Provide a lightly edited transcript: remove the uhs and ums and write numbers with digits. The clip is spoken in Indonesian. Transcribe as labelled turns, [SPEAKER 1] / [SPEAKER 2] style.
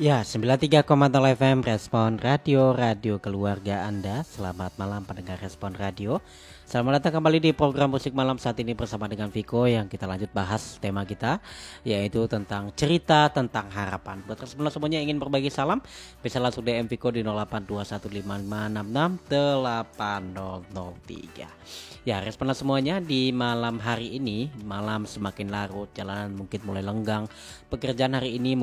[SPEAKER 1] Ya, 93,0 FM Respon Radio, radio keluarga Anda. Selamat malam pendengar Respon Radio. Selamat datang kembali di program musik malam saat ini bersama dengan Viko, yang kita lanjut bahas tema kita, yaitu tentang cerita tentang harapan. Buat Respon semuanya ingin berbagi salam, bisa langsung DM Viko di 082155668003. Ya, Respon semuanya di malam hari ini, malam semakin larut, jalanan mungkin mulai lenggang, pekerjaan hari ini